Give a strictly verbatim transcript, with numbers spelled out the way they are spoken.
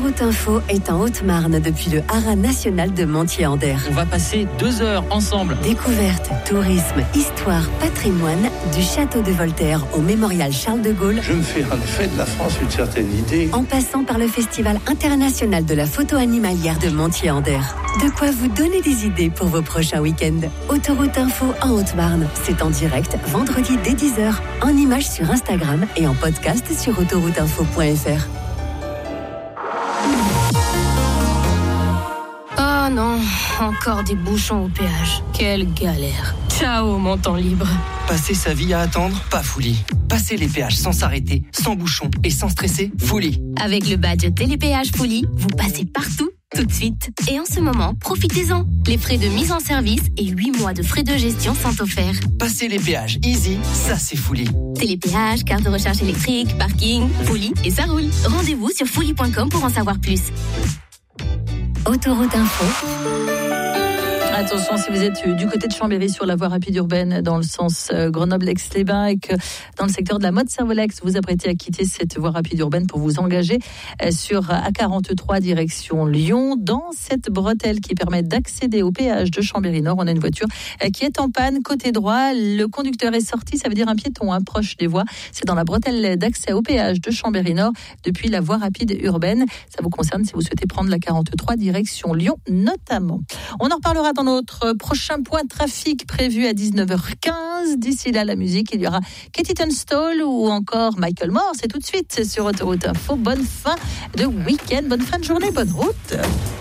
Autoroute Info est en Haute-Marne depuis le haras national de Montier-Anders. On va passer deux heures ensemble. Découverte, tourisme, histoire, patrimoine, du château de Voltaire au mémorial Charles de Gaulle. Je me fais en effet de la France une certaine idée. En passant par le Festival international de la photo animalière de Montier-Anders. De quoi vous donner des idées pour vos prochains week-ends. Autoroute Info en Haute-Marne. C'est en direct, vendredi dès dix heures, en images sur Instagram et en podcast sur autoroute info point f r. Oh non, encore des bouchons au péage. Quelle galère. Ciao, mon temps libre. Passer sa vie à attendre, pas Fouli. Passer les péages sans s'arrêter, sans bouchon et sans stresser, Fouli. Avec le badge Télépéage Fouli, vous passez partout, tout de suite. Et en ce moment, profitez-en. Les frais de mise en service et huit mois de frais de gestion sont offerts. Passer les péages easy, ça c'est Fouli. Télépéage, carte de recharge électrique, parking, Fouli et ça roule. Rendez-vous sur fouli point com pour en savoir plus. Autoroute Info. Attention, si vous êtes du côté de Chambéry sur la voie rapide urbaine dans le sens Grenoble-Aix-les-Bains et que dans le secteur de la Motte-Servolex, vous vous apprêtez à quitter cette voie rapide urbaine pour vous engager sur A quarante-trois direction Lyon, dans cette bretelle qui permet d'accéder au péage de Chambéry-Nord. On a une voiture qui est en panne côté droit. Le conducteur est sorti, ça veut dire un piéton hein, proche des voies. C'est dans la bretelle d'accès au péage de Chambéry-Nord depuis la voie rapide urbaine. Ça vous concerne si vous souhaitez prendre la quarante-trois direction Lyon notamment. On en reparlera dans notre prochain point trafic prévu à dix-neuf heures quinze. D'ici là, la musique, il y aura Katie Tunstall ou encore Michael Moore. C'est tout de suite sur Autoroute Info. Bonne fin de week-end, bonne fin de journée, bonne route.